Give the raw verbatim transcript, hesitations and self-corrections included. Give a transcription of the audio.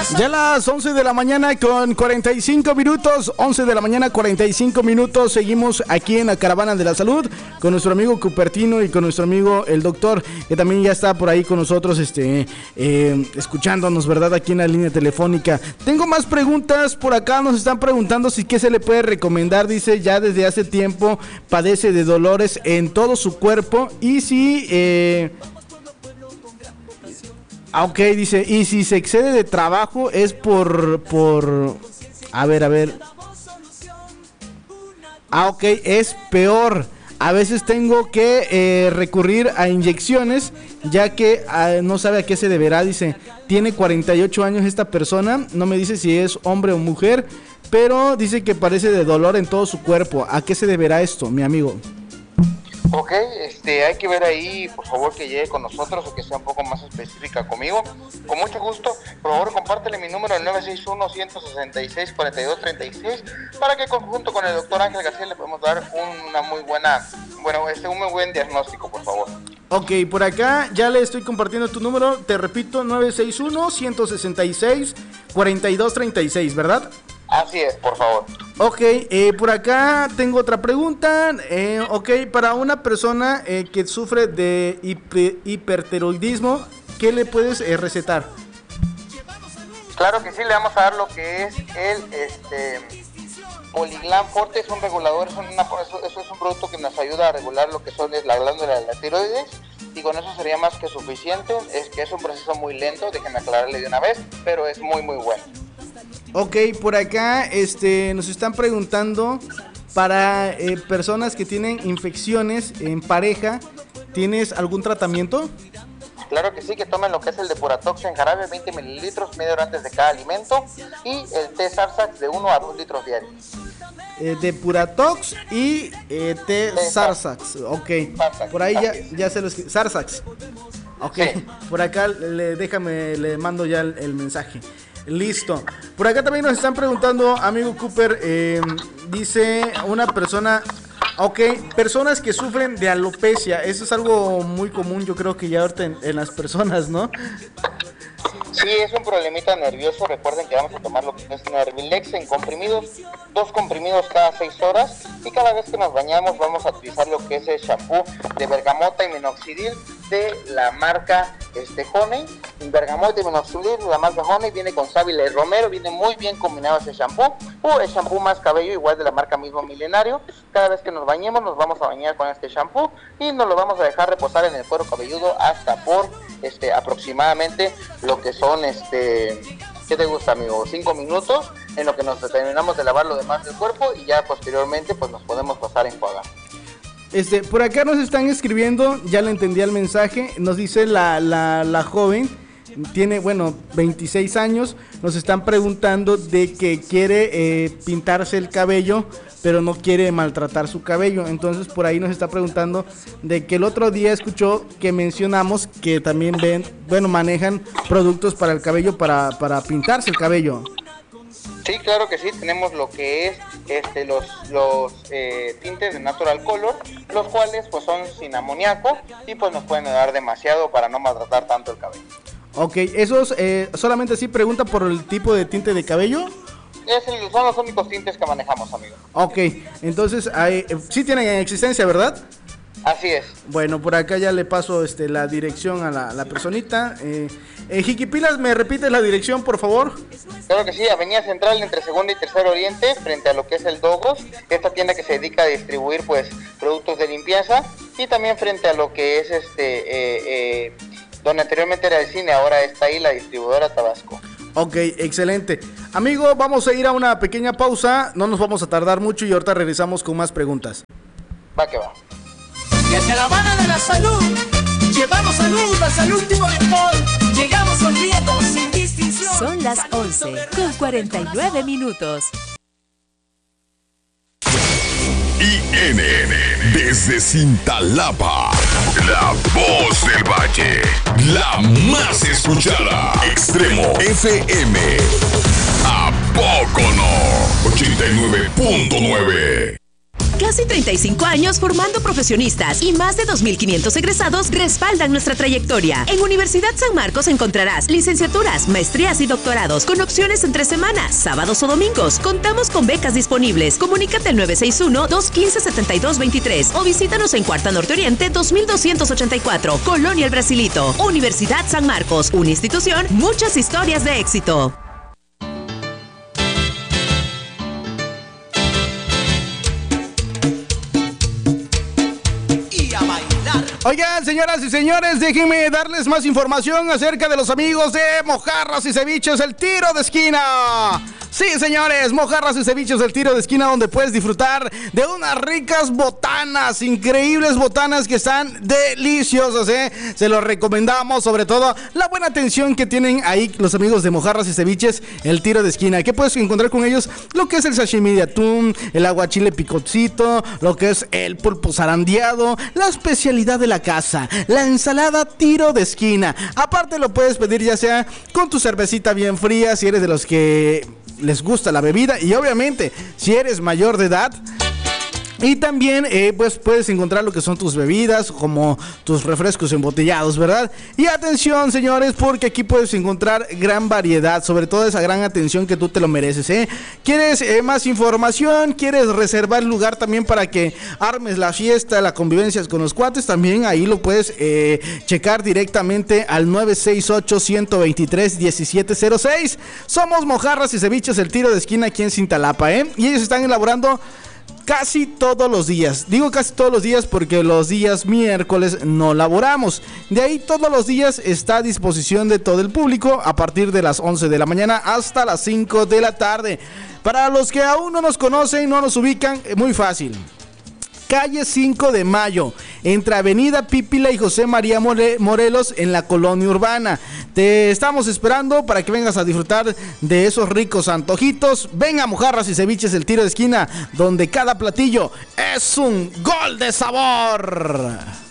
Ya las once de la mañana con cuarenta y cinco minutos, once de la mañana cuarenta y cinco minutos, seguimos aquí en la Caravana de la Salud con nuestro amigo Cupertino y con nuestro amigo el doctor, que también ya está por ahí con nosotros, este, eh, escuchándonos, ¿verdad? Aquí en la línea telefónica. Tengo más preguntas por acá, nos están preguntando si qué se le puede recomendar, dice, ya desde hace tiempo padece de dolores en todo su cuerpo y si... Eh, Ah, ok, dice, y si se excede de trabajo es por, por, a ver, a ver, ah, ok, es peor, a veces tengo que eh, recurrir a inyecciones, ya que eh, no sabe a qué se deberá, dice, tiene cuarenta y ocho años esta persona, no me dice si es hombre o mujer, pero dice que padece de dolor en todo su cuerpo, ¿a qué se deberá esto, mi amigo? Ok, este, hay que ver ahí, por favor, que llegue con nosotros o que sea un poco más específica conmigo. Con mucho gusto, por favor, compártele mi número al nueve seis uno, uno seis seis, cuatro dos tres seis para que conjunto con el doctor Ángel García le podemos dar una muy buena, bueno, este, un muy buen diagnóstico, por favor. Ok, por acá ya le estoy compartiendo tu número, te repito, nueve seis uno, uno seis seis, cuatro dos tres seis, ¿verdad? Así es, por favor. Ok, eh, por acá tengo otra pregunta. Eh, ok, para una persona eh, que sufre de hiper, hipertiroidismo, ¿qué le puedes eh, recetar? Claro que sí, le vamos a dar lo que es el este, Poliglan Forte, es un regulador, es una, eso, eso es un producto que nos ayuda a regular lo que son la glándula de la tiroides y con eso sería más que suficiente. Es que es un proceso muy lento, déjenme aclararle de una vez, pero es muy muy bueno. Ok, por acá este, nos están preguntando para eh, personas que tienen infecciones en pareja, ¿tienes algún tratamiento? Claro que sí, que tomen lo que es el Depuratox en jarabe, veinte mililitros, media hora antes de cada alimento, y el té Sarsax de uno a dos litros diarios. Eh, Depuratox y eh, té Sarsax, ok, Sarsax, por ahí ya, ya se lo escribí, Sarsax, ok, sí. Por acá le, déjame, le mando ya el, el mensaje. Listo. Por acá también nos están preguntando, amigo Cooper, eh, dice una persona, ok, personas que sufren de alopecia, eso es algo muy común, yo creo que ya ahorita en, en las personas, ¿no? Sí, es un problemita nervioso, recuerden que vamos a tomar lo que es Nervilex en comprimidos, dos comprimidos cada seis horas, y cada vez que nos bañamos vamos a utilizar lo que es el shampoo de bergamota y minoxidil de la marca este, Honey. Bergamota y minoxidil de la marca Honey, viene con sábila y romero, viene muy bien combinado ese shampoo, o el shampoo más cabello igual de la marca mismo Milenario. Cada vez que nos bañemos nos vamos a bañar con este shampoo y nos lo vamos a dejar reposar en el cuero cabelludo hasta por este aproximadamente lo que son este ¿qué te gusta, amigo? cinco minutos en lo que nos terminamos de lavar lo demás del cuerpo y ya posteriormente pues nos podemos pasar a enjuagar. Este, por acá nos están escribiendo, ya le entendí el mensaje, nos dice la, la, la joven, tiene, bueno, veintiséis años, nos están preguntando de que quiere eh, pintarse el cabello, pero no quiere maltratar su cabello, entonces por ahí nos está preguntando de que el otro día escuchó que mencionamos que también ven, bueno, manejan productos para el cabello, para, para pintarse el cabello. Sí, claro que sí, tenemos lo que es este los los eh, tintes de Natural Color, los cuales pues son sin amoníaco y pues nos pueden ayudar demasiado para no maltratar tanto el cabello. Ok, esos eh, solamente sí pregunta por el tipo de tinte de cabello. Es el, son los únicos tintes que manejamos, amigo. Ok, entonces hay, sí tienen en existencia, ¿verdad? Así es. Bueno, por acá ya le paso este, la dirección a la, a la personita. Eh, eh, Jiquipilas, ¿me repites la dirección, por favor? Claro que sí, Avenida Central entre Segundo y Tercer Oriente, frente a lo que es el Dogos, esta tienda que se dedica a distribuir pues productos de limpieza, y también frente a lo que es este eh, eh, donde anteriormente era el cine, ahora está ahí la distribuidora Tabasco. Ok, excelente. Amigo, vamos a ir a una pequeña pausa, no nos vamos a tardar mucho y ahorita regresamos con más preguntas. Va que va. Desde la mano de la salud, llevamos salud hasta el último rincón, llegamos sonriendo sin distinción. Son las once con cuarenta y nueve minutos. I N N desde Cintalapa, la voz del valle, la más escuchada. Extremo F M, ¿a poco no? ochenta y nueve punto nueve. Casi treinta y cinco años formando profesionistas y más de dos mil quinientos egresados respaldan nuestra trayectoria. En Universidad San Marcos encontrarás licenciaturas, maestrías y doctorados con opciones entre semanas, sábados o domingos. Contamos con becas disponibles. Comunícate al nueve seis uno, dos uno cinco, siete dos dos tres o visítanos en Cuarta Norte Oriente dos mil doscientos ochenta y cuatro, Colonia El Brasilito. Universidad San Marcos, una institución, muchas historias de éxito. Oigan, señoras y señores, déjenme darles más información acerca de los amigos de Mojarras y Ceviches, el tiro de esquina. Sí, señores, Mojarras y Ceviches del Tiro de Esquina, donde puedes disfrutar de unas ricas botanas, increíbles botanas que están deliciosas, ¿eh? Se los recomendamos, sobre todo la buena atención que tienen ahí los amigos de Mojarras y Ceviches, el Tiro de Esquina. ¿Qué puedes encontrar con ellos? Lo que es el sashimi de atún, el aguachile picocito, lo que es el pulpo zarandeado, la especialidad de la casa, la ensalada Tiro de Esquina. Aparte lo puedes pedir ya sea con tu cervecita bien fría, si eres de los que les gusta la bebida, y obviamente si eres mayor de edad. Y también eh, pues puedes encontrar lo que son tus bebidas, como tus refrescos embotellados, ¿verdad? Y atención, señores, porque aquí puedes encontrar gran variedad, sobre todo esa gran atención que tú te lo mereces, ¿eh? ¿Quieres eh, más información? ¿Quieres reservar lugar también para que armes la fiesta, la convivencia con los cuates? También ahí lo puedes eh, checar directamente al nueve seis ocho, uno dos tres, uno siete cero seis. Somos Mojarras y Ceviches, el Tiro de Esquina aquí en Cintalapa, ¿eh? Y ellos están elaborando casi todos los días. Digo casi todos los días porque los días miércoles no laboramos. De ahí todos los días está a disposición de todo el público a partir de las once de la mañana hasta las cinco de la tarde. Para los que aún no nos conocen, no nos ubican, muy fácil. Calle cinco de Mayo, entre Avenida Pípila y José María More- Morelos en la colonia urbana. Te estamos esperando para que vengas a disfrutar de esos ricos antojitos. Venga, Mojarras y Ceviches, el Tiro de Esquina, donde cada platillo es un gol de sabor.